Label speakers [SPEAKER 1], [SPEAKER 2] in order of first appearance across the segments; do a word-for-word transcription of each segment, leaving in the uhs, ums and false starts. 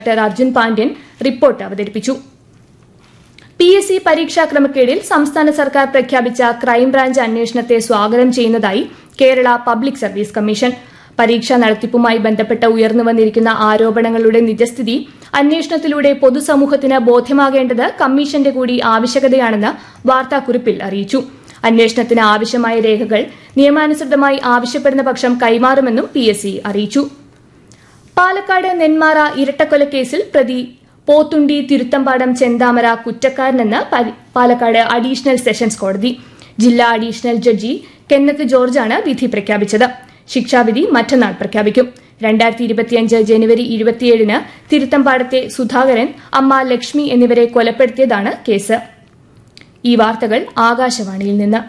[SPEAKER 1] Doctor Arjun Pandian report അവതരിപ്പിച്ചു. P S C പരീക്ഷാ ക്രമക്കേടിൽ സംസ്ഥാന സർക്കാർ പ്രഖ്യാപിച്ച ക്രൈംബ്രാഞ്ച് അന്വേഷണത്തെ സ്വാഗതം ചെയ്യുന്നതായി കേരള പബ്ലിക് സർവീസ് കമ്മീഷൻ. പരീക്ഷാ നടത്തിപ്പുമായി ബന്ധപ്പെട്ട് ഉയർന്നുവന്നിരിക്കുന്ന ആരോപണങ്ങളുടെ നിജസ്ഥിതി അന്വേഷണത്തിലൂടെ പൊതുസമൂഹത്തിന് ബോധ്യമാകേണ്ടത് കമ്മീഷന്റെ കൂടി ആവശ്യകതയാണെന്ന് വാർത്താക്കുറിപ്പിൽ അറിയിച്ചു. അന്വേഷണത്തിന് ആവശ്യമായ രേഖകൾ നിയമാനുസൃതമായി ആവശ്യപ്പെടുന്ന പക്ഷം കൈമാറുമെന്നും പി എസ് സി അറിയിച്ചു. പാലക്കാട് നെന്മാറ ഇരട്ടക്കൊലക്കേസിൽ പ്രതി പോത്തുണ്ടി തിരുത്തമ്പാടം ചെന്താമര കുറ്റക്കാരനെന്ന് പാലക്കാട് അഡീഷണൽ സെഷൻസ് കോടതി. ജില്ലാ അഡീഷണൽ ജഡ്ജി കെന്നത്ത് ജോർജാണ് വിധി പ്രഖ്യാപിച്ചത്. ശിക്ഷാവിധി മറ്റന്നാൾ പ്രഖ്യാപിക്കും. രണ്ടായിരത്തി ഇരുപത്തിയഞ്ച് ജനുവരി ഇരുപത്തിയേഴിന് തിരുത്തമ്പാടത്തെ സുധാകരൻ, അമ്മ ലക്ഷ്മി എന്നിവരെ കൊലപ്പെടുത്തിയതാണ് കേസ്. ഈ വാർത്തകൾ ആകാശവാണിയിൽ നിന്ന്.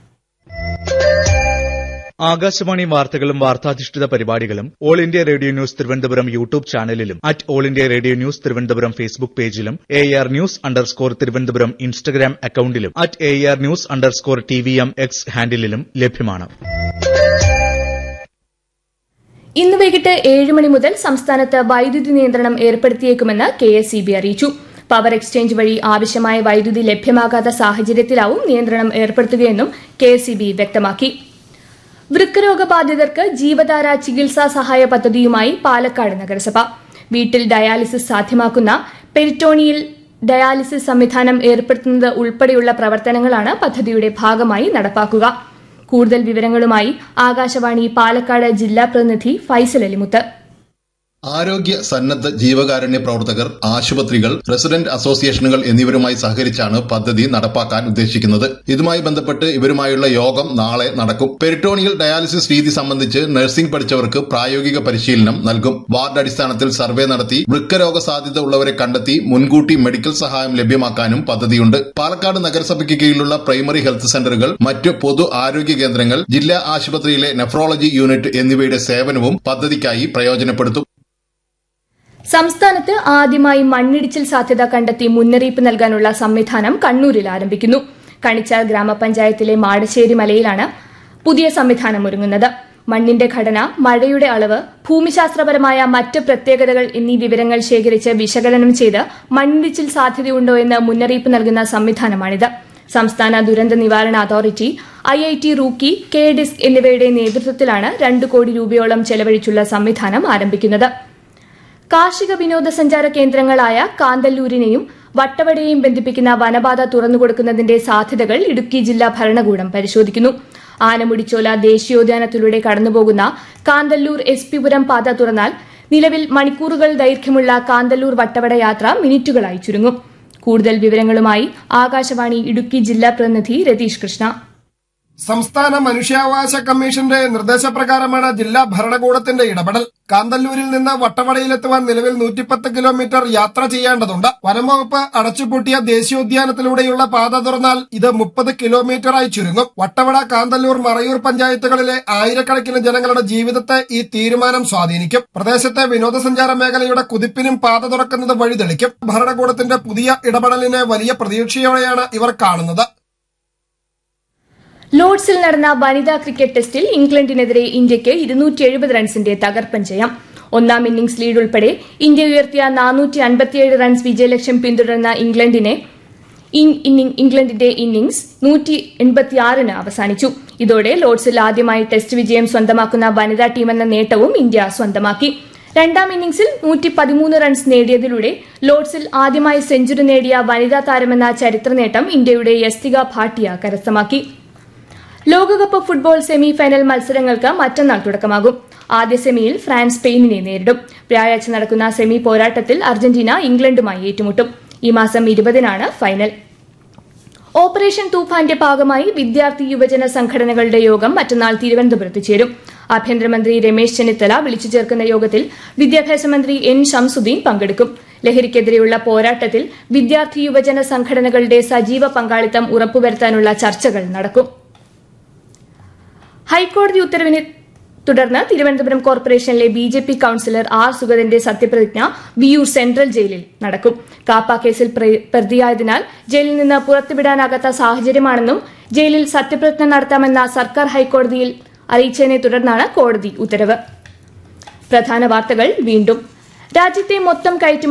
[SPEAKER 2] ആകാശവാണി വാർത്തകളും വാർത്താധിഷ്ഠിത പരിപാടികളും all India radio news Thiruvananthapuram YouTube ചാനലിലും at all India radio news Thiruvananthapuram Facebook പേജിലും A R news underscore Thiruvananthapuram Instagram അക്കൌണ്ടിലും at A R news underscore T V M X ഹാൻഡിലും ലഭ്യമാണ്.
[SPEAKER 1] ഇന്ന് വൈകിട്ട് ഏഴ് മണി മുതൽ സംസ്ഥാനത്ത് വൈദ്യുതി നിയന്ത്രണം ഏർപ്പെടുത്തിയേക്കുമെന്ന് കെ എസ് ഇ ബി അറിയിച്ചു. പവർ എക്സ്ചേഞ്ച് വഴി ആവശ്യമായ വൈദ്യുതി ലഭ്യമാകാത്ത സാഹചര്യത്തിലാവും നിയന്ത്രണം ഏർപ്പെടുത്തുകയെന്നും കെ എസ് ഇ ബി വ്യക്തമാക്കി. വൃക്കരോഗബാധിതർക്ക് ജീവധാര ചികിത്സാ സഹായ പദ്ധതിയുമായി പാലക്കാട് നഗരസഭ. വീട്ടിൽ ഡയാലിസിസ് സാധ്യമാക്കുന്ന പെരിറ്റോണിയൽ ഡയാലിസിസ് സംവിധാനം ഏർപ്പെടുത്തുന്നത് ഉൾപ്പെടെയുള്ള പ്രവർത്തനങ്ങളാണ് പദ്ധതിയുടെ ഭാഗമായി നടപ്പാക്കുക. കൂടുതൽ വിവരങ്ങളുമായി ആകാശവാണി പാലക്കാട് ജില്ലാ പ്രതിനിധി ഫൈസൽ അലിമുത്ത്.
[SPEAKER 3] ആരോഗ്യ സന്നദ്ധ ജീവകാരുണ്യ പ്രവർത്തകർ, ആശുപത്രികൾ, റെസിഡന്റ് അസോസിയേഷനുകൾ എന്നിവരുമായി സഹകരിച്ചാണ് പദ്ധതി നടപ്പാക്കാൻ ഉദ്ദേശിക്കുന്നത്. ഇതുമായി ബന്ധപ്പെട്ട് ഇവരുമായുള്ള യോഗം നാളെ നടക്കും. പെരിറ്റോണിയൽ ഡയാലിസിസ് രീതി സംബന്ധിച്ച് നഴ്സിംഗ് പഠിച്ചവർക്ക് പ്രായോഗിക പരിശീലനം നൽകും. വാർഡ് അടിസ്ഥാനത്തിൽ സർവേ നടത്തി വൃക്കരോഗ സാധ്യത ഉള്ളവരെ കണ്ടെത്തി മുൻകൂട്ടി മെഡിക്കൽ സഹായം ലഭ്യമാക്കാനും പദ്ധതിയുണ്ട്. പാലക്കാട് നഗരസഭയ്ക്ക് കീഴിലുള്ള പ്രൈമറി ഹെൽത്ത് സെന്ററുകൾ, മറ്റ് പൊതു ആരോഗ്യ കേന്ദ്രങ്ങൾ, ജില്ലാ ആശുപത്രിയിലെ നെഫ്രോളജി യൂണിറ്റ് എന്നിവയുടെ സേവനവും പദ്ധതിക്കായി പ്രയോജനപ്പെടുത്തും.
[SPEAKER 1] സംസ്ഥാനത്ത് ആദ്യമായി മണ്ണിടിച്ചിൽ സാധ്യത കണ്ടെത്തി മുന്നറിയിപ്പ് നൽകാനുള്ള സംവിധാനം കണ്ണൂരിൽ ആരംഭിക്കുന്നു. കണിച്ചാൽ ഗ്രാമപഞ്ചായത്തിലെ മാടശ്ശേരി മലയിലാണ് പുതിയ സംവിധാനം ഒരുങ്ങുന്നത്. മണ്ണിന്റെ ഘടന, മഴയുടെ അളവ്, ഭൂമിശാസ്ത്രപരമായ മറ്റ് പ്രത്യേകതകൾ എന്നീ വിവരങ്ങൾ ശേഖരിച്ച് വിശകലനം ചെയ്ത് മണ്ണിടിച്ചിൽ സാധ്യതയുണ്ടോ എന്ന് മുന്നറിയിപ്പ് നൽകുന്ന സംവിധാനമാണിത്. സംസ്ഥാന ദുരന്ത നിവാരണ authority, I I T rookie, K disk എന്നിവയുടെ നേതൃത്വത്തിലാണ് രണ്ട് കോടി രൂപയോളം ചെലവഴിച്ചുള്ള സംവിധാനം ആരംഭിക്കുന്നത്. കാർഷിക വിനോദസഞ്ചാര കേന്ദ്രങ്ങളായ കാന്തല്ലൂരിനെയും വട്ടവടയെയും ബന്ധിപ്പിക്കുന്ന വനപാത തുറന്നുകൊടുക്കുന്നതിന്റെ സാധ്യതകൾ ഇടുക്കി ജില്ലാ ഭരണകൂടം പരിശോധിക്കുന്നു. ആനമുടിച്ചോല ദേശീയോദ്യാനത്തിലൂടെ കടന്നുപോകുന്ന കാന്തല്ലൂർ എസ് പി പുരം പാത തുറന്നാൽ നിലവിൽ മണിക്കൂറുകൾ ദൈർഘ്യമുള്ള കാന്തല്ലൂർ വട്ടവട യാത്ര മിനിറ്റുകളായി ചുരുങ്ങും. കൂടുതൽ വിവരങ്ങളുമായി ആകാശവാണി ഇടുക്കി ജില്ലാ പ്രതിനിധി രതീഷ് കൃഷ്ണ.
[SPEAKER 4] സംസ്ഥാന മനുഷ്യാവകാശ കമ്മീഷന്റെ നിർദ്ദേശപ്രകാരമാണ് ജില്ലാ ഭരണകൂടത്തിന്റെ ഇടപെടൽ. കാന്തല്ലൂരിൽ നിന്ന് വട്ടവടയിലെത്തുവാൻ നിലവിൽ നൂറ്റിപ്പത്ത് കിലോമീറ്റർ യാത്ര ചെയ്യേണ്ടതുണ്ട്. വനംവകുപ്പ് അടച്ചുപൂട്ടിയ ദേശീയോദ്യാനത്തിലൂടെയുള്ള പാത തുറന്നാൽ ഇത് മുപ്പത് കിലോമീറ്ററായി ചുരുങ്ങും. വട്ടവട, കാന്തല്ലൂർ, മറയൂർ പഞ്ചായത്തുകളിലെ ആയിരക്കണക്കിന് ജനങ്ങളുടെ ജീവിതത്തെ ഈ തീരുമാനം സ്വാധീനിക്കും. പ്രദേശത്തെ വിനോദസഞ്ചാര മേഖലയുടെ കുതിപ്പിനും പാത തുറക്കുന്നത് വഴിതെളിക്കും. ഭരണകൂടത്തിന്റെ പുതിയ ഇടപെടലിനെ വലിയ പ്രതീക്ഷയോടെയാണ് ഇവർ കാണുന്നത്.
[SPEAKER 1] ലോർഡ്സിൽ നടന്ന വനിതാ ക്രിക്കറ്റ് ടെസ്റ്റിൽ ഇംഗ്ലണ്ടിനെതിരെ ഇന്ത്യയ്ക്ക് ഇരുന്നൂറ്റി എഴുപത് റൺസിന്റെ തകർപ്പൻ ജയം. ഒന്നാം ഇന്നിംഗ്സ് ലീഡ് ഉൾപ്പെടെ ഇന്ത്യ ഉയർത്തിയ നാനൂറ്റി അൻപത്തിയേഴ് റൺസ് വിജയലക്ഷ്യം പിന്തുടർന്ന ഇംഗ്ലണ്ടിനെ ഇംഗ്ലണ്ടിന്റെ ഇന്നിംഗ്സ് നൂറ്റി എൺപത്തിയാറിന് അവസാനിച്ചു. ഇതോടെ ലോർഡ്സിൽ ആദ്യമായി ടെസ്റ്റ് വിജയം സ്വന്തമാക്കുന്ന വനിതാ ടീമെന്ന നേട്ടവും ഇന്ത്യ സ്വന്തമാക്കി. രണ്ടാം ഇന്നിംഗ്സിൽ നൂറ്റി പതിമൂന്ന് റൺസ് നേടിയതിലൂടെ ലോർഡ്സിൽ ആദ്യമായി സെഞ്ചുറി നേടിയ വനിതാ താരമെന്ന ചരിത്ര നേട്ടം ഇന്ത്യയുടെ യസ്തിക ഭാട്ടിയ കരസ്ഥമാക്കി. ലോകകപ്പ് ഫുട്ബോൾ സെമി ഫൈനൽ മത്സരങ്ങൾക്ക് മറ്റന്നാൾ തുടക്കമാകും. ആദ്യ സെമിയിൽ ഫ്രാൻസ് സ്പെയിനിനെ നേരിടും. വ്യാഴാഴ്ച നടക്കുന്ന സെമി പോരാട്ടത്തിൽ അർജന്റീന ഇംഗ്ലണ്ടുമായി ഏറ്റുമുട്ടും. ഈ മാസം ഇരുപതിനാണ് ഫൈനൽ. ഓപ്പറേഷൻ തൂഫാന്റെ ഭാഗമായി വിദ്യാർത്ഥി യുവജന സംഘടനകളുടെ യോഗം മറ്റന്നാൾ തിരുവനന്തപുരത്ത് ചേരും. ആഭ്യന്തരമന്ത്രി രമേശ് ചെന്നിത്തല വിളിച്ചു ചേർക്കുന്ന യോഗത്തിൽ വിദ്യാഭ്യാസ മന്ത്രി എൻ ഷംസുദ്ദീൻ പങ്കെടുക്കും. ലഹരിക്കെതിരെയുള്ള പോരാട്ടത്തിൽ വിദ്യാർത്ഥി യുവജന സംഘടനകളുടെ സജീവ പങ്കാളിത്തം ഉറപ്പുവരുത്താനുള്ള ചർച്ചകൾ നടക്കും. ഹൈക്കോടതി ഉത്തരവിനെ തുടർന്ന് തിരുവനന്തപുരം കോർപ്പറേഷനിലെ B J P councillor R സുഗതന്റെ സത്യപ്രതിജ്ഞ വിയൂർ സെൻട്രൽ ജയിലിൽ നടക്കും. കാപ്പ കേസിൽ പ്രതിയായതിനാൽ ജയിലിൽ നിന്ന് പുറത്തുവിടാനാകാത്ത സാഹചര്യമാണെന്നും ജയിലിൽ സത്യപ്രതിജ്ഞ നടത്താമെന്ന സർക്കാർ ഹൈക്കോടതിയിൽ അറിയിച്ചതിനെ തുടർന്നാണ് കോടതി ഉത്തരവ്. പ്രധാന വാർത്തകൾ വീണ്ടും. രാജ്യത്തെ മൊത്തം കയറ്റുമതി